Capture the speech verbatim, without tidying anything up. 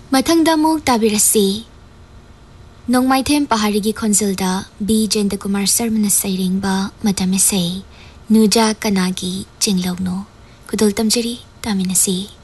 ꯃꯊꯪꯗ ꯑꯃꯨꯛ ꯇꯥꯕꯤꯔꯁꯤ ꯅꯣꯡꯃꯥꯏꯊꯦꯝ ꯄꯍꯥꯔꯤꯒꯤ ꯈꯣꯟꯖꯦꯜꯗ ꯕꯤ ꯖꯌꯦꯟꯇꯀꯨꯃꯥꯔ ꯁꯔꯃꯅ ꯁꯩꯔꯦꯡꯕ ꯃꯇꯝ ꯏꯁꯩ ꯅꯨꯖꯥ ꯀꯅꯥꯒꯤ ꯆꯤꯡꯂꯧꯅꯣ ꯈꯨꯗꯣꯜ ꯇꯝꯖꯔꯤ ꯇꯥꯃꯤꯟꯅꯁꯤ